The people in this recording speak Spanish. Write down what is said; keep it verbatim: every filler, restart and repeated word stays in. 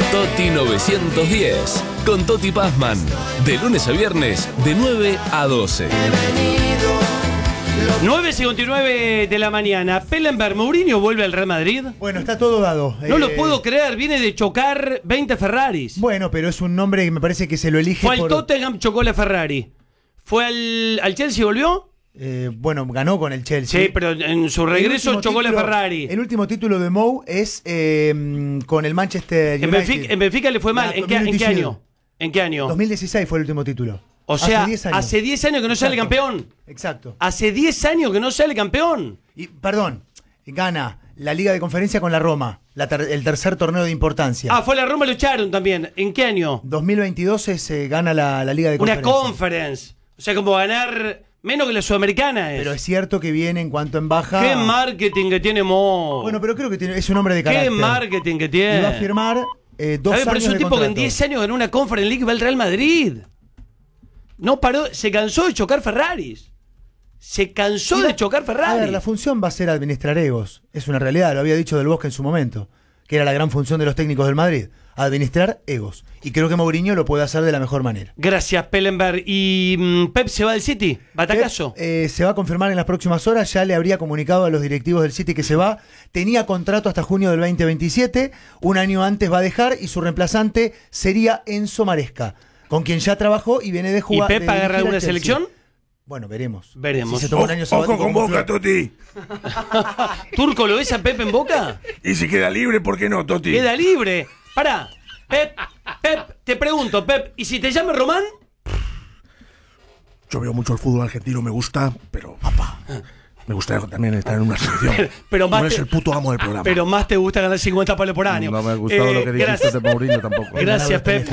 Toti novecientos diez, con Toti Pazman, de lunes a viernes, de nueve a doce. nueve cincuenta y nueve de la mañana. Pellenberg, ¿Mourinho vuelve al Real Madrid? Bueno, está todo dado. No eh, lo puedo creer, viene de chocar veinte Ferraris. Bueno, pero es un nombre que me parece que se lo elige Fue al por... Tottenham, chocó la Ferrari. ¿Fue al, al Chelsea y volvió? Eh, bueno, ganó con el Chelsea. Sí, pero en su regreso chocó título, la Ferrari. El último título de Mou es eh, con el Manchester En United. Benfica, en Benfica le fue mal. La ¿En qué, ¿En qué año? ¿En qué año? dos mil dieciséis fue el último título. O sea, hace diez años, hace diez años que no sale Exacto. campeón. Exacto. Hace diez años que no sale campeón. Y, perdón, gana la Liga de Conferencia con la Roma, la ter- el tercer torneo de importancia. Ah, fue la Roma, lo echaron también. ¿En qué año? dos mil veintidós es, eh, gana la, la Liga de Una Conferencia. conference. O sea, como ganar menos que la Sudamericana es. Pero es cierto que viene en cuanto en baja. Qué marketing que tiene Mo. Bueno, pero creo que tiene, es un hombre de carácter. Qué marketing que tiene. Y va a firmar eh, dos ¿Sabes? años Pero es un de tipo que en contrato. diez años ganó una Conference League y va al Real Madrid. No paró, se cansó de chocar Ferraris. Se cansó Y va- de chocar A Ferrari. ver, la función va a ser administrar egos. Es una realidad, lo había dicho Del Bosque en su momento, que era la gran función de los técnicos del Madrid, administrar egos. Y creo que Mourinho lo puede hacer de la mejor manera. Gracias, Pellenberg. ¿Y mm, Pep se va del City? ¿Batacazo? Pep, eh, se va a confirmar en las próximas horas, ya le habría comunicado a los directivos del City que se va. Tenía contrato hasta junio del veinte veintisiete, un año antes va a dejar y su reemplazante sería Enzo Maresca, con quien ya trabajó y viene de ¿Y jugar. Pep de agarra dirigir al alguna Chelsea. selección? Bueno, veremos. Veremos. Si se toma un año sabático Ojo con como Boca, club. Toti. ¿Turco lo ves a Pep en Boca? Y si queda libre, ¿por qué no, Toti? Queda libre. Pará. Pep, Pep, te pregunto, Pep, ¿y si te llama Román? Yo veo mucho el fútbol argentino, me gusta, pero papá, me gustaría también estar en una selección. Pero más no te- eres el puto amo del programa. Pero más te gusta ganar cincuenta palos por año. No me ha gustado Eh, lo que dijiste gracias. de Mourinho tampoco. Gracias, Pep.